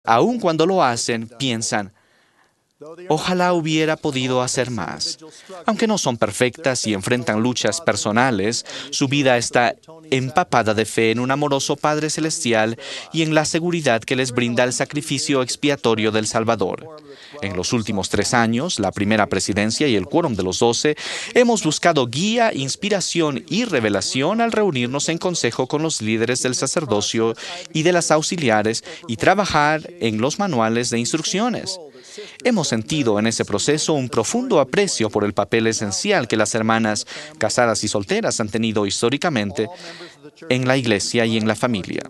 Aun cuando lo hacen, piensan, ojalá hubiera podido hacer más. Aunque no son perfectas y enfrentan luchas personales, su vida está empapada de fe en un amoroso Padre Celestial y en la seguridad que les brinda el sacrificio expiatorio del Salvador. En los últimos 3 años, la primera presidencia y el quórum de los 12, hemos buscado guía, inspiración y revelación al reunirnos en consejo con los líderes del sacerdocio y de las auxiliares y trabajar en los manuales de instrucciones. Hemos sentido en ese proceso un profundo aprecio por el papel esencial que las hermanas casadas y solteras han tenido históricamente en la iglesia y en la familia.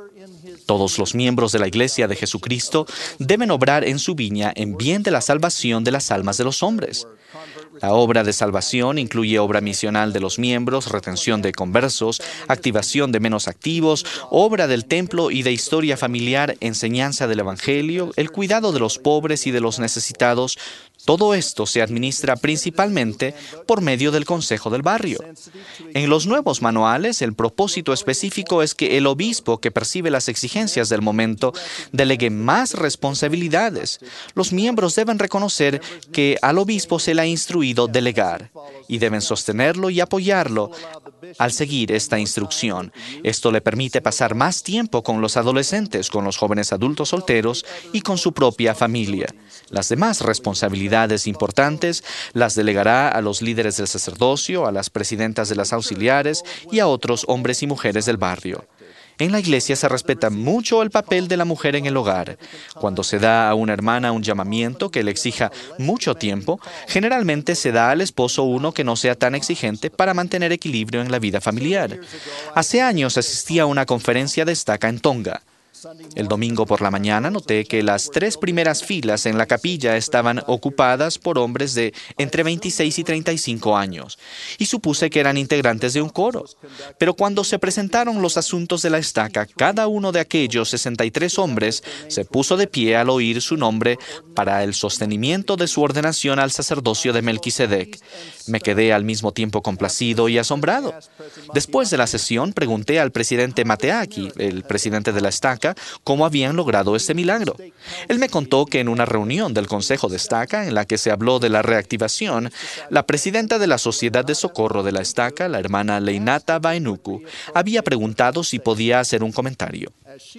Todos los miembros de la Iglesia de Jesucristo deben obrar en su viña en bien de la salvación de las almas de los hombres. La obra de salvación incluye obra misional de los miembros, retención de conversos, activación de menos activos, obra del templo y de historia familiar, enseñanza del Evangelio, el cuidado de los pobres y de los necesitados. Todo esto se administra principalmente por medio del Consejo del Barrio. En los nuevos manuales, el propósito específico es que el obispo que percibe las exigencias del momento delegue más responsabilidades. Los miembros deben reconocer que al obispo se le ha instruido delegar y deben sostenerlo y apoyarlo al seguir esta instrucción. Esto le permite pasar más tiempo con los adolescentes, con los jóvenes adultos solteros y con su propia familia. Las demás responsabilidades importantes las delegará a los líderes del sacerdocio, a las presidentas de las auxiliares y a otros hombres y mujeres del barrio. En la iglesia se respeta mucho el papel de la mujer en el hogar. Cuando se da a una hermana un llamamiento que le exija mucho tiempo, generalmente se da al esposo uno que no sea tan exigente para mantener equilibrio en la vida familiar. Hace años asistí a una conferencia de estaca en Tonga. El domingo por la mañana noté que las 3 primeras filas en la capilla estaban ocupadas por hombres de entre 26 y 35 años, y supuse que eran integrantes de un coro. Pero cuando se presentaron los asuntos de la estaca, cada uno de aquellos 63 hombres se puso de pie al oír su nombre para el sostenimiento de su ordenación al sacerdocio de Melquisedec. Me quedé al mismo tiempo complacido y asombrado. Después de la sesión, pregunté al presidente Mateaki, el presidente de la estaca, cómo habían logrado este milagro. Él me contó que en una reunión del Consejo de Estaca, en la que se habló de la reactivación, la presidenta de la Sociedad de Socorro de la Estaca, la hermana Leinata Vainuku, había preguntado si podía hacer un comentario.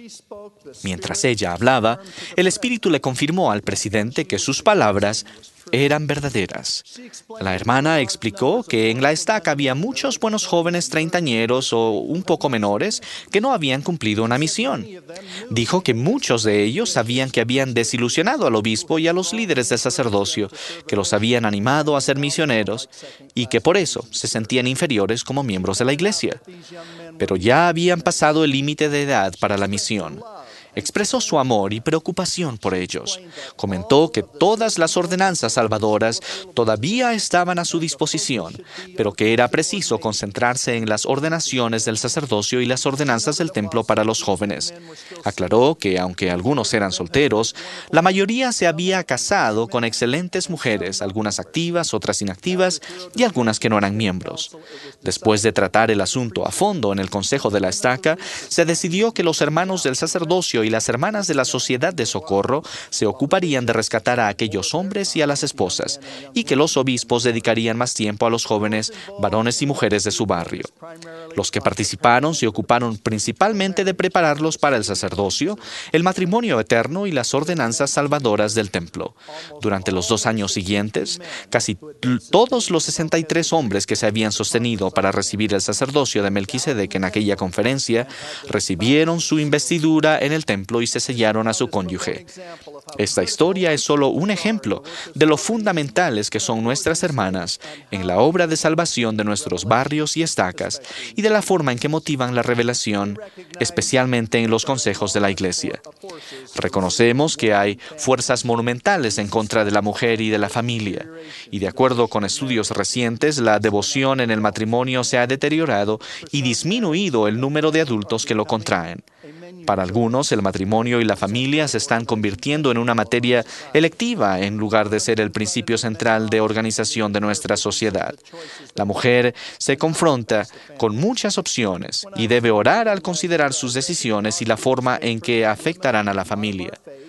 Mientras ella hablaba, el Espíritu le confirmó al presidente que sus palabras eran verdaderas. La hermana explicó que en la estaca había muchos buenos jóvenes treintañeros o un poco menores que no habían cumplido una misión. Dijo que muchos de ellos sabían que habían desilusionado al obispo y a los líderes del sacerdocio, que los habían animado a ser misioneros y que por eso se sentían inferiores como miembros de la iglesia. Pero ya habían pasado el límite de edad para la misión. Expresó su amor y preocupación por ellos. Comentó que todas las ordenanzas salvadoras todavía estaban a su disposición, pero que era preciso concentrarse en las ordenaciones del sacerdocio y las ordenanzas del templo para los jóvenes. Aclaró que, aunque algunos eran solteros, la mayoría se había casado con excelentes mujeres, algunas activas, otras inactivas y algunas que no eran miembros. Después de tratar el asunto a fondo en el Consejo de la Estaca, se decidió que los hermanos del sacerdocio y las hermanas de la Sociedad de Socorro se ocuparían de rescatar a aquellos hombres y a las esposas, y que los obispos dedicarían más tiempo a los jóvenes, varones y mujeres de su barrio. Los que participaron se ocuparon principalmente de prepararlos para el sacerdocio, el matrimonio eterno y las ordenanzas salvadoras del templo. Durante los 2 años siguientes, casi todos los 63 hombres que se habían sostenido para recibir el sacerdocio de Melquisedec en aquella conferencia, recibieron su investidura en el templo y se sellaron a su cónyuge. Esta historia es solo un ejemplo de lo fundamentales que son nuestras hermanas en la obra de salvación de nuestros barrios y estacas y de la forma en que motivan la revelación, especialmente en los consejos de la Iglesia. Reconocemos que hay fuerzas monumentales en contra de la mujer y de la familia, y de acuerdo con estudios recientes, la devoción en el matrimonio se ha deteriorado y disminuido el número de adultos que lo contraen. Para algunos, el matrimonio y la familia se están convirtiendo en una materia electiva en lugar de ser el principio central de organización de nuestra sociedad. La mujer se confronta con muchas opciones y debe orar al considerar sus decisiones y la forma en que afectarán a la familia.